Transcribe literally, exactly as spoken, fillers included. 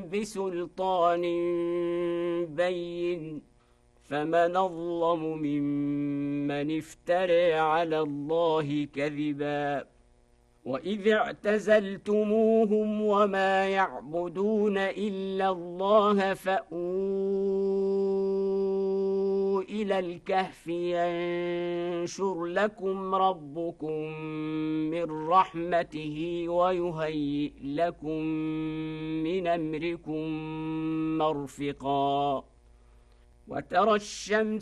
بسلطان بين فمن أظلم ممن افترى على الله كذبا وإذ اعتزلتموهم وما يعبدون إلا الله فأووا إلى الكهف ينشر لكم ربكم من رحمته ويهيئ لكم من أمركم مرفقا وترى الشمس